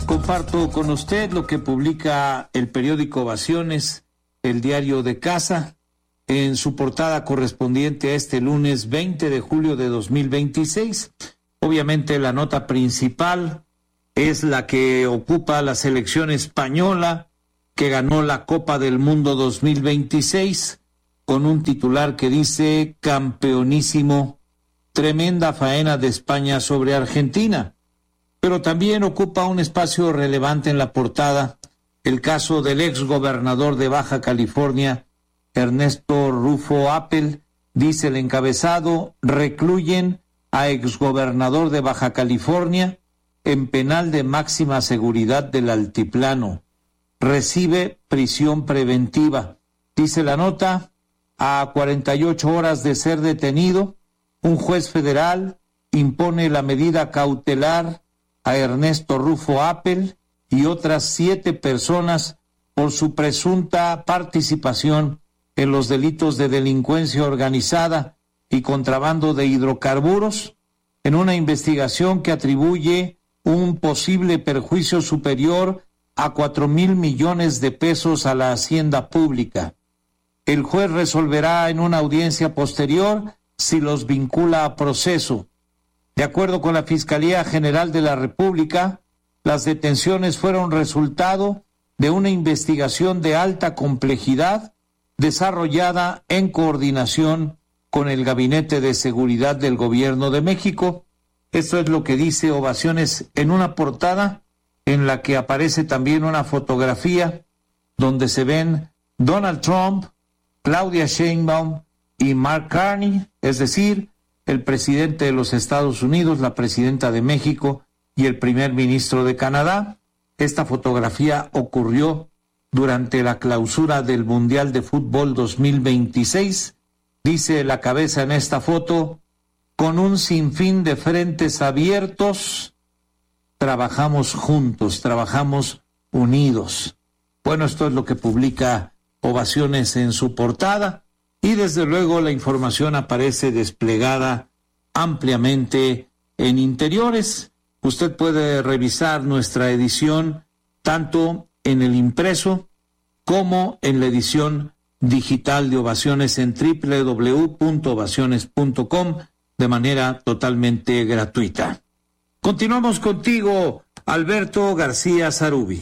Comparto con usted lo que publica el periódico Ovaciones, el diario de casa, en su portada correspondiente a este lunes 20 de julio de 2026. Obviamente la nota principal es la que ocupa la selección española que ganó la Copa del Mundo 2026 con un titular que dice campeonísimo, tremenda faena de España sobre Argentina. Pero también ocupa un espacio relevante en la portada el caso del exgobernador de Baja California, Ernesto Rufo Appel. Dice el encabezado, recluyen a exgobernador de Baja California en penal de máxima seguridad del Altiplano. Recibe prisión preventiva. Dice la nota, a 48 horas de ser detenido, un juez federal impone la medida cautelar a Ernesto Rufo Appel y otras 7 personas por su presunta participación en los delitos de delincuencia organizada y contrabando de hidrocarburos, en una investigación que atribuye un posible perjuicio superior a 4,000 millones de pesos a la hacienda pública. El juez resolverá en una audiencia posterior si los vincula a proceso. De acuerdo con la Fiscalía General de la República, las detenciones fueron resultado de una investigación de alta complejidad desarrollada en coordinación con el Gabinete de Seguridad del Gobierno de México. Esto es lo que dice Ovaciones en una portada en la que aparece también una fotografía donde se ven Donald Trump, Claudia Sheinbaum y Mark Carney, es decir, el presidente de los Estados Unidos, la presidenta de México y el primer ministro de Canadá. Esta fotografía ocurrió durante la clausura del Mundial de Fútbol 2026. Dice la cabeza en esta foto, con un sinfín de frentes abiertos, trabajamos juntos, trabajamos unidos. Bueno, esto es lo que publica Ovaciones en su portada. Y desde luego la información aparece desplegada ampliamente en interiores. Usted puede revisar nuestra edición tanto en el impreso como en la edición digital de Ovaciones en www.ovaciones.com de manera totalmente gratuita. Continuamos contigo, Alberto García Zarubi.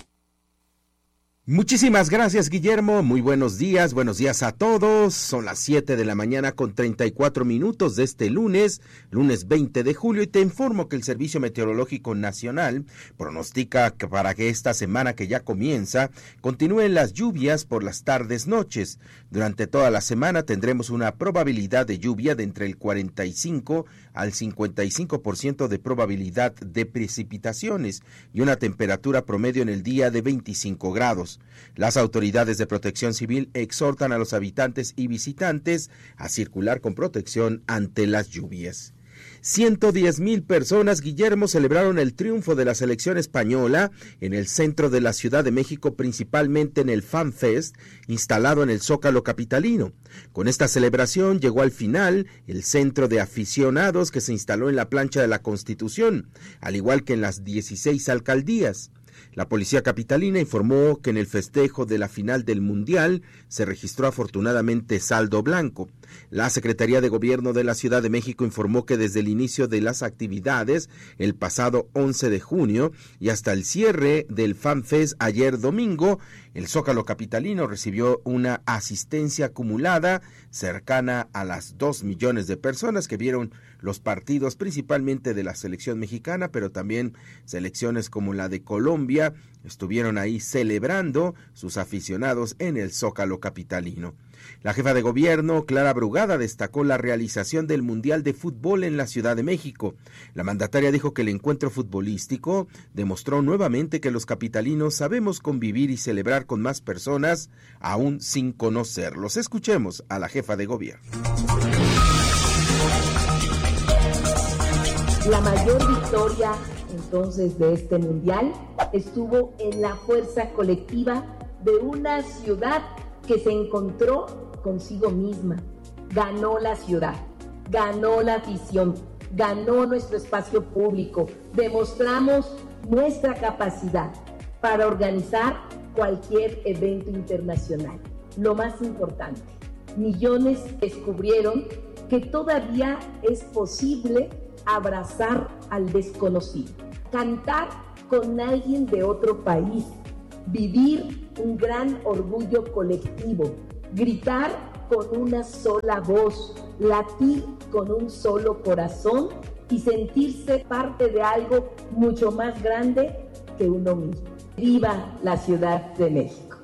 Muchísimas gracias, Guillermo. Muy buenos días a todos. Son las 7 de la mañana con 34 minutos de este lunes 20 de julio, y te informo que el Servicio Meteorológico Nacional pronostica que para que esta semana que ya comienza, continúen las lluvias por las tardes noches. Durante toda la semana tendremos una probabilidad de lluvia de entre el 45 al 55% de probabilidad de precipitaciones y una temperatura promedio en el día de 25 grados. Las autoridades de protección civil exhortan a los habitantes y visitantes a circular con protección ante las lluvias. 110,000 personas, Guillermo, celebraron el triunfo de la selección española en el centro de la Ciudad de México, principalmente en el Fan Fest, instalado en el Zócalo capitalino. Con esta celebración llegó al final el centro de aficionados que se instaló en la plancha de la Constitución, al igual que en las 16 alcaldías. La policía capitalina informó que en el festejo de la final del Mundial se registró afortunadamente saldo blanco. La Secretaría de Gobierno de la Ciudad de México informó que desde el inicio de las actividades, el pasado 11 de junio, y hasta el cierre del Fan Fest ayer domingo, el Zócalo capitalino recibió una asistencia acumulada cercana a las 2 millones de personas que vieron los partidos principalmente de la selección mexicana, pero también selecciones como la de Colombia estuvieron ahí celebrando sus aficionados en el Zócalo capitalino. La jefa de gobierno, Clara Brugada, destacó la realización del Mundial de Fútbol en la Ciudad de México. La mandataria dijo que el encuentro futbolístico demostró nuevamente que los capitalinos sabemos convivir y celebrar con más personas, aún sin conocerlos. Escuchemos a la jefa de gobierno. La mayor victoria entonces de este mundial estuvo en la fuerza colectiva de una ciudad que se encontró consigo misma. Ganó la ciudad, ganó la afición, ganó nuestro espacio público. Demostramos nuestra capacidad para organizar cualquier evento internacional. Lo más importante, millones descubrieron que todavía es posible abrazar al desconocido, cantar con alguien de otro país, vivir un gran orgullo colectivo, gritar con una sola voz, latir con un solo corazón y sentirse parte de algo mucho más grande que uno mismo. ¡Viva la Ciudad de México!